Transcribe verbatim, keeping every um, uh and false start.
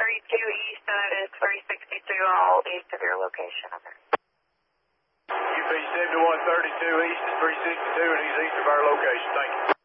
thirty-two east, and it is three sixty-two all east of your location. Over. U P seventy-one thirty-two east is three sixty-two, and he's east of our location. Thank you.